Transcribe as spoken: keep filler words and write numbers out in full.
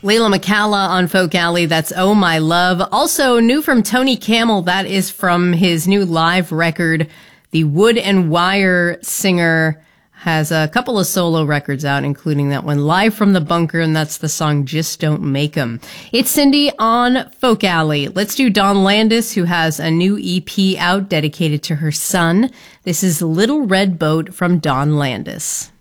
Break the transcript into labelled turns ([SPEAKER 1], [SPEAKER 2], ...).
[SPEAKER 1] Layla McCalla on Folk Alley, that's Oh My Love. Also new from Tony Camel, that is from his new live record. The Wood and Wire singer has a couple of solo records out, including that one, Live from the Bunker, and that's the song Just Don't Make 'Em. It's Cindy on Folk Alley. Let's do Dawn Landis, who has a new E P out dedicated to her son. This is Little Red Boat from Dawn Landis.